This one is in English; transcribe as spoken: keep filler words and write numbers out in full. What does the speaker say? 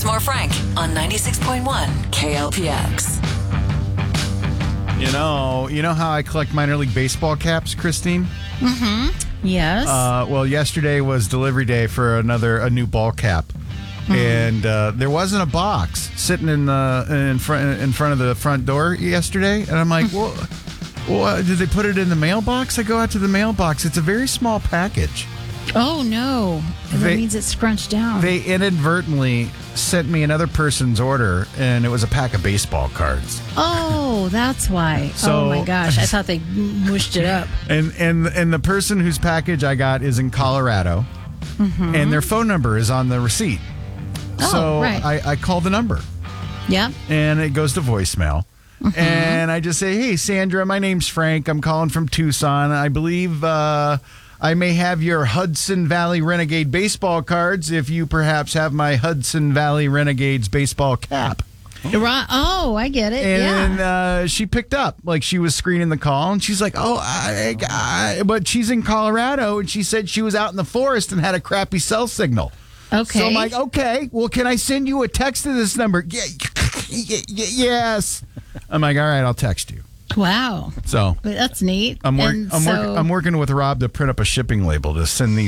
Here's more Frank on ninety-six point one K L P X. You know, you know how I collect minor league baseball caps, Christine? Mm-hmm. Yes. Uh, well, yesterday was delivery day for another a new ball cap, mm-hmm. and uh, there wasn't a box sitting in the in front in front of the front door yesterday, and I'm like, well, well, did they put it in the mailbox? I go out to the mailbox. It's a very small package. Oh no! That They- means it's scrunched down. They inadvertently sent me another person's order, and it was a pack of baseball cards. oh, that's why. So- oh my gosh! I thought they mushed it up. And and and the person whose package I got is in Colorado, Mm-hmm. and their phone number is on the receipt. Oh, so right. I, I call the number, Yep. and it goes to voicemail. Mm-hmm. And I just say, "Hey, Sandra, my name's Frank. I'm calling from Tucson. I believe uh, I may have your Hudson Valley Renegade baseball cards. If you perhaps have my Hudson Valley Renegades baseball cap." Right. Oh, I get it. And yeah. uh, she picked up, like she was screening the call, and she's like, "Oh, I, I, but she's in Colorado, and she said she was out in the forest and had a crappy cell signal." Okay. So I'm like, "Okay, well, can I send you a text to this number?" Yeah, y- y- yes. I'm like, "All right, I'll text you." Wow. So That's neat. I'm, work- And I'm, so- work- I'm working with Rob to print up a shipping label to send these.